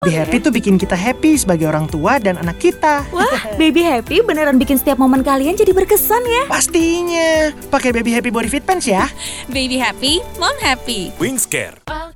Baby Happy tuh bikin kita happy sebagai orang tua dan anak kita. Wah, Baby Happy beneran bikin setiap momen kalian jadi berkesan ya. Pastinya. Pakai Baby Happy Body Fit Pants ya. Baby happy, mom happy. Wings Care.